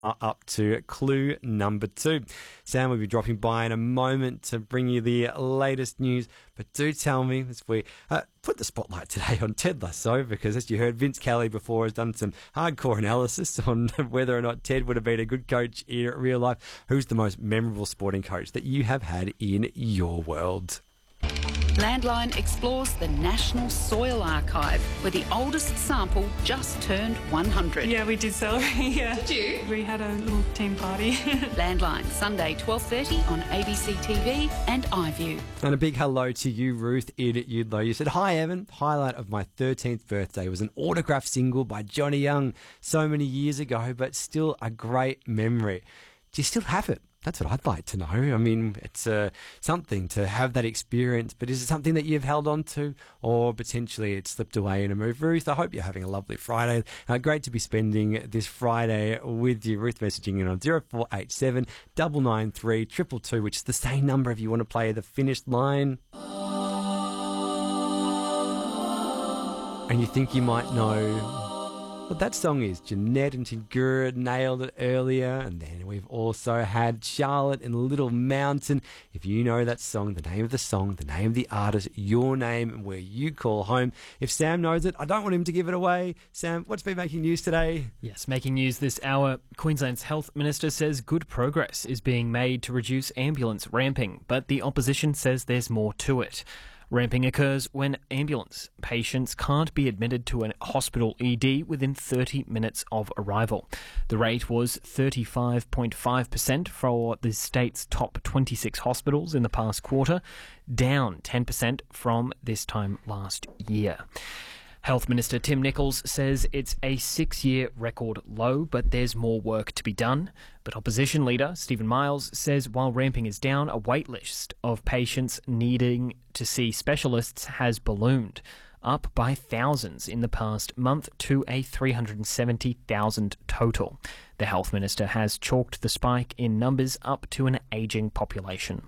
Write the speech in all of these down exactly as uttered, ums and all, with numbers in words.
uh, up to clue number two. Sam will be dropping by in a moment to bring you the latest news, but do tell me as we uh, put the spotlight today on Ted Lasso, because as you heard, Vince Kelly before has done some hardcore analysis on whether or not Ted would have been a good coach in real life. Who's the most memorable sporting coach that you have had in your world? Landline explores the National Soil Archive, where the oldest sample just turned one hundred. Yeah, we did celebrate, yeah. Did you? We had a little team party. Landline, Sunday twelve thirty on A B C T V and iView. And a big hello to you, Ruth in Udlow. You said, "Hi, Evan. Highlight of my thirteenth birthday was an autograph single by Johnny Young so many years ago, but still a great memory." Do you still have it? That's what I'd like to know. I mean, it's uh, something to have that experience, but is it something that you've held on to, or potentially it slipped away in a move? Ruth, I hope you're having a lovely Friday. Uh, great to be spending this Friday with you. Ruth messaging in on zero four eight seven, nine nine three, two two two, which is the same number if you want to play the finished line. And you think you might know what that song is. Jeanette and Tigura nailed it earlier, and then we've also had Charlotte and Little Mountain. If you know that song, the name of the song, the name of the artist, your name, and where you call home. If Sam knows it, I don't want him to give it away. Sam, what's been making news today? Yes, making news this hour. Queensland's Health Minister says good progress is being made to reduce ambulance ramping, but the opposition says there's more to it. Ramping occurs when ambulance patients can't be admitted to a hospital E D within thirty minutes of arrival. The rate was thirty-five point five percent for the state's top twenty-six hospitals in the past quarter, down ten percent from this time last year. Health Minister Tim Nicholls says it's a six-year record low, but there's more work to be done. But Opposition Leader Stephen Miles says while ramping is down, a wait list of patients needing to see specialists has ballooned, up by thousands in the past month to a three hundred seventy thousand total. The Health Minister has chalked the spike in numbers up to an ageing population.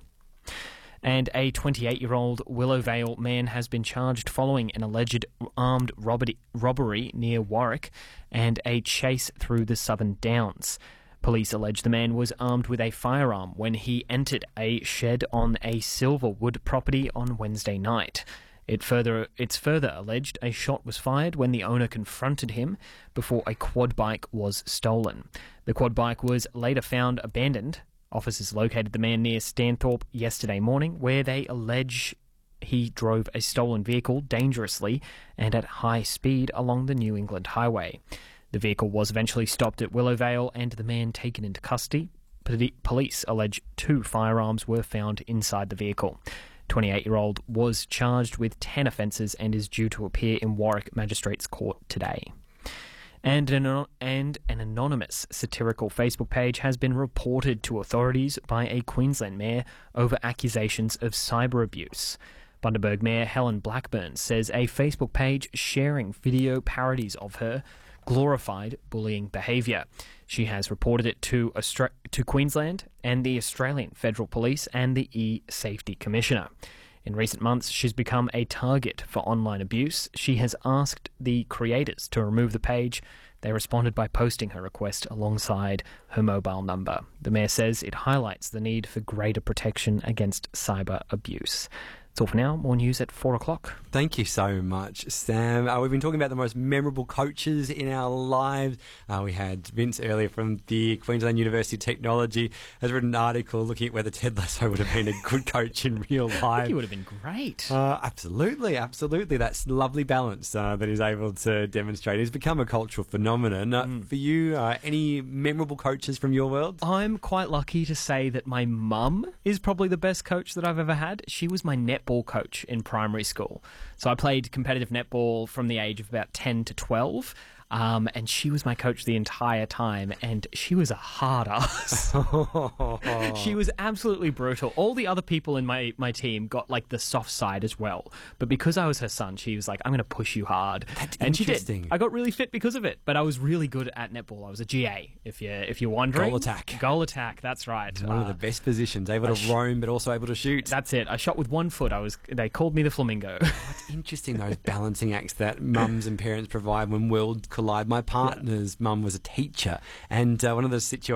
And a twenty-eight-year-old Willowvale man has been charged following an alleged armed robbery, robbery near Warwick and a chase through the Southern Downs. Police allege the man was armed with a firearm when he entered a shed on a Silverwood property on Wednesday night. It further, it's further alleged a shot was fired when the owner confronted him before a quad bike was stolen. The quad bike was later found abandoned. Officers located the man near Stanthorpe yesterday morning, where they allege he drove a stolen vehicle dangerously and at high speed along the New England Highway. The vehicle was eventually stopped at Willowvale and the man taken into custody. Police allege two firearms were found inside the vehicle. twenty-eight-year-old was charged with ten offences and is due to appear in Warwick Magistrates Court today. And an, and an anonymous satirical Facebook page has been reported to authorities by a Queensland mayor over accusations of cyber abuse. Bundaberg Mayor Helen Blackburn says a Facebook page sharing video parodies of her glorified bullying behaviour. She has reported it to Austra- to Queensland and the Australian Federal Police and the E-Safety Commissioner. In recent months, she's become a target for online abuse. She has asked the creators to remove the page. They responded by posting her request alongside her mobile number. The mayor says it highlights the need for greater protection against cyber abuse. That's all for now. More news at four o'clock. Thank you so much, Sam. Uh, we've been talking about the most memorable coaches in our lives. Uh, we had Vince earlier from the Queensland University of Technology has written an article looking at whether Ted Lasso would have been a good coach in real life. I think he would have been great. Uh, absolutely, absolutely. That's lovely balance uh, that he's able to demonstrate. He's become a cultural phenomenon. Uh, mm. For you, uh, any memorable coaches from your world? I'm quite lucky to say that my mum is probably the best coach that I've ever had. She was my netball coach in primary school. So I played competitive netball from the age of about ten to twelve. Um, and she was my coach the entire time, and she was a hard ass. She was absolutely brutal. All the other people in my, my team got like the soft side as well. But because I was her son, she was like, I'm going to push you hard. That's and interesting. She did. I got really fit because of it, but I was really good at netball. I was a G A, if you're, if you're wondering. Goal attack. Goal attack, that's right. One uh, of the best positions, able to sh- roam but also able to shoot. That's it. I shot with one foot. I was. They called me the flamingo. It's interesting, those balancing acts that mums and parents provide when worlds collide. collide. My partner's mum was a teacher, and uh, one of those situations